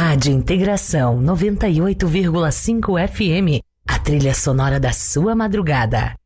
Rádio Integração 98,5 FM. A trilha sonora da sua madrugada.